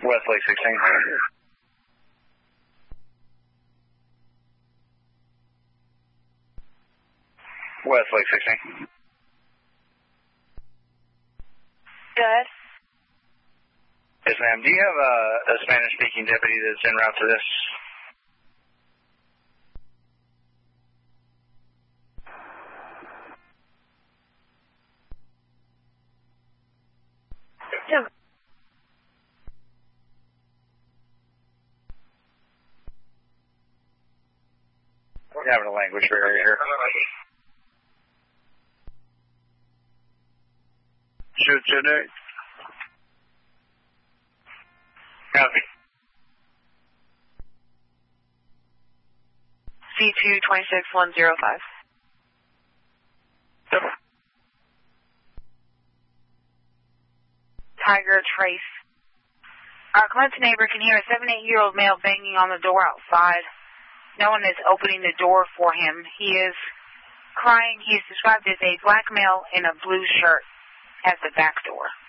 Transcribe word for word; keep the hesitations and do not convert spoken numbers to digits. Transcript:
Westlake sixteen. Westlake sixteen. Good. Yes, ma'am. Do you have a, a Spanish-speaking deputy that's en route to this? Yeah. We're having a language barrier here. Should, should it? Copy. C two two six one zero five. Yep. Tiger Trace. Our Clinton neighbor can hear a seven, eight-year-old male banging on the door outside. No one is opening the door for him. He is crying. He is described as a black male in a blue shirt at the back door.